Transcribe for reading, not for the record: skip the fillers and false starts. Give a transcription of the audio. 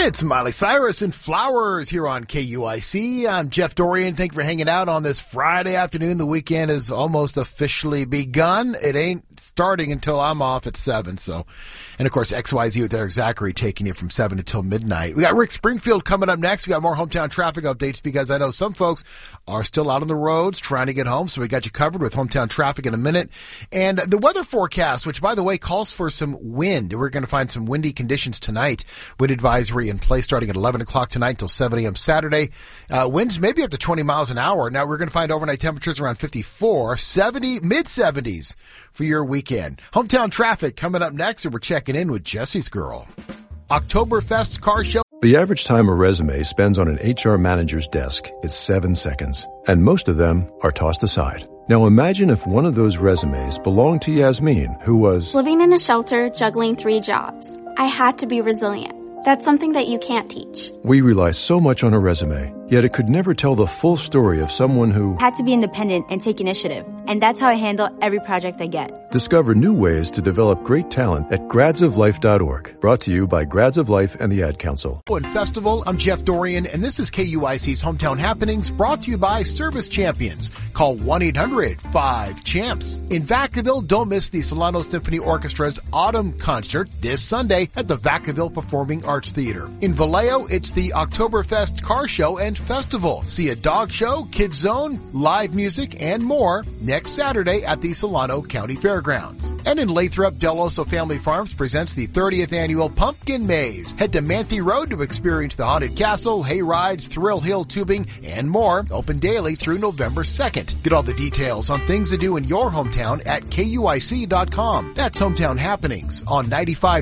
It's Miley Cyrus and Flowers here on KUIC. I'm Jeff Dorian. Thank you for hanging out on this Friday afternoon. The weekend has almost officially begun. It ain't starting until I'm off at 7. And of course, XYZ with Eric Zachary taking you from 7 until midnight. We got Rick Springfield coming up next. We got more hometown traffic updates because I know some folks are still out on the roads trying to get home. So we got you covered with hometown traffic in a minute. And the weather forecast, which by the way calls for some wind. We're going to find some windy conditions tonight. Wind advisory in place starting at 11 o'clock tonight until 7 a.m. Saturday. Winds maybe up to 20 miles an hour. Now we're going to find overnight temperatures around 54, 70, mid-70s for your weekend. Hometown traffic coming up next, and we're checking in with Jesse's girl. Oktoberfest car show. The average time a resume spends on an HR manager's desk is 7 seconds, and most of them are tossed aside. Now imagine if one of those resumes belonged to Yasmin, who was living in a shelter, juggling 3 jobs. I had to be resilient. That's something that you can't teach. We rely so much on a resume, yet it could never tell the full story of someone who had to be independent and take initiative. And that's how I handle every project I get. Discover new ways to develop great talent at gradsoflife.org. Brought to you by Grads of Life and the Ad Council. Festival, I'm Jeff Dorian, and this is KUIC's Hometown Happenings, brought to you by Service Champions. Call 1-800-5-CHAMPS. In Vacaville, don't miss the Solano Symphony Orchestra's Autumn Concert this Sunday at the Vacaville Performing Arts Theater. In Vallejo, it's the Oktoberfest Car Show and Festival. See a dog show, kids zone, live music, and more next Saturday at the Solano County Fairgrounds. And in Lathrop, Del Oso Family Farms presents the 30th annual Pumpkin Maze. Head to Manthe Road to experience the Haunted Castle, hay rides, Thrill Hill tubing, and more. Open daily through November 2nd. Get all the details on things to do in your hometown at KUIC.com. That's Hometown Happenings on 95.